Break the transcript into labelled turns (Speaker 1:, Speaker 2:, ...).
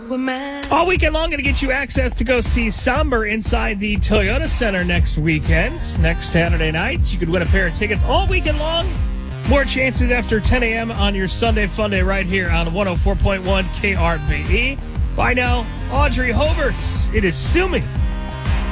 Speaker 1: All weekend long, going to get you access to go see Somber inside the Toyota Center next weekend. Next Saturday night, you could win a pair of tickets all weekend long. More chances after 10 a.m. on your Sunday Fun Day right here on 104.1 KRBE. By now, Audrey Hobart. It is Sue Me